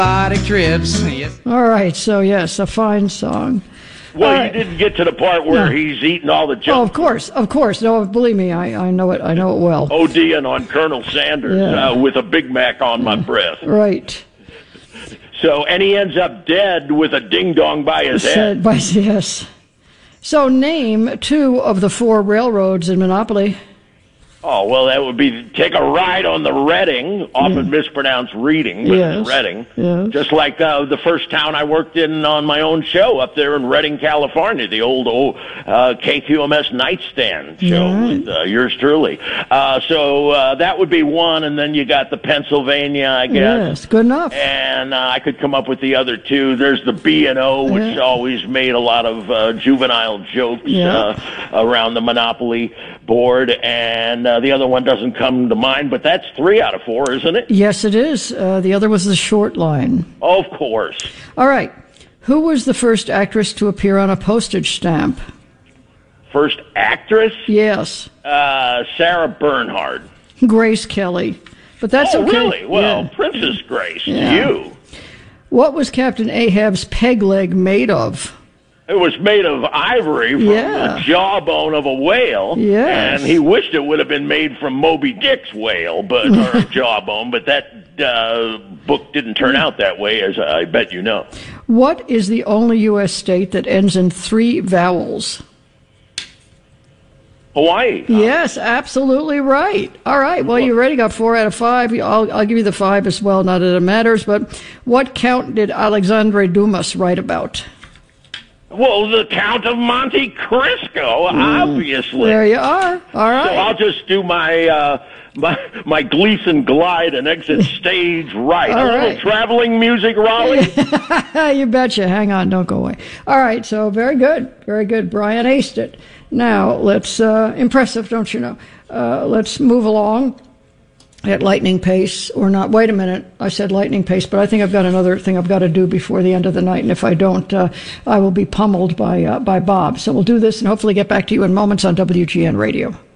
Trips. Yes. All right, so yes, a fine song. Well, right. You didn't get to the part where he's eating all the junk. Oh, of course. No, believe me, I know it. I know it well. ODing on Colonel Sanders with a Big Mac on my breath. Right. So, and he ends up dead with a ding-dong by his head. Yes. So name 2 of the 4 railroads in Monopoly. Oh, well, that would be take a ride on the Reading, often mispronounced Reading, but it's Reading. Yes. Just like the first town I worked in on my own show up there in Reading, California, the old KQMS Nightstand show with yours truly. So that would be one, and then you got the Pennsylvania, I guess. Yes, good enough. And I could come up with the other 2. There's the B&O, which always made a lot of juvenile jokes around the Monopoly board, and the other one doesn't come to mind, but that's 3 out of 4, isn't it? Yes, it is. The other was the short line. Of course. All right. Who was the first actress to appear on a postage stamp? First actress? Yes. Sarah Bernhardt. Grace Kelly. But that's okay. Really? Well, Princess Grace. You. What was Captain Ahab's peg leg made of? It was made of ivory from the jawbone of a whale. Yes. And he wished it would have been made from Moby Dick's whale, or jawbone, but that book didn't turn out that way, as I bet you know. What is the only U.S. state that ends in 3 vowels? Hawaii. Yes, absolutely right. All right. Well, you already got 4 out of 5. I'll give you the 5 as well, not that it matters. But what count did Alexandre Dumas write about? Well, the Count of Monte Cristo, obviously. There you are. All right. So I'll just do my Gleason glide and exit stage right. All a little traveling music, Raleigh. You betcha. Hang on. Don't go away. All right. So very good. Very good. Brian aced it. Now, let's, impressive, don't you know? Let's move along at lightning pace, or not. Wait a minute. I said lightning pace, but I think I've got another thing I've got to do before the end of the night, and if I don't, I will be pummeled by Bob. So we'll do this and hopefully get back to you in moments on WGN Radio.